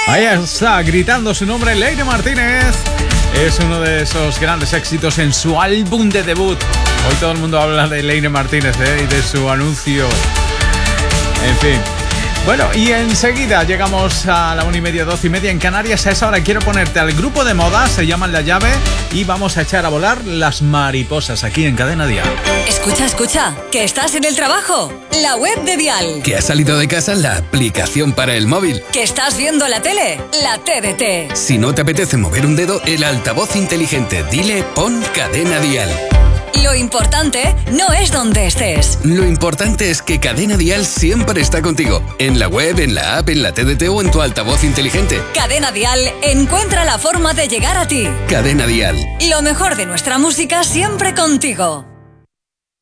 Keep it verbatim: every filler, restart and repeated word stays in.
Ahí está, gritando su nombre, Leire Martínez. Es uno de esos grandes éxitos en su álbum de debut. Hoy todo el mundo habla de Leire Martínez, ¿eh? Y de su anuncio. En fin. Bueno, y enseguida llegamos a la una y media, doce y media en Canarias. A esa hora quiero ponerte al grupo de moda, se llaman La Llave, y vamos a echar a volar las mariposas aquí en Cadena Dial. Escucha, escucha, que estás en el trabajo. La web de Dial. Que has salido de casa, la aplicación para el móvil. Que estás viendo la tele, la T D T. Si no te apetece mover un dedo, el altavoz inteligente. Dile, pon Cadena Dial. Lo importante no es donde estés. Lo importante es que Cadena Dial siempre está contigo. En la web, en la app, en la T D T o en tu altavoz inteligente. Cadena Dial encuentra la forma de llegar a ti. Cadena Dial. Lo mejor de nuestra música siempre contigo.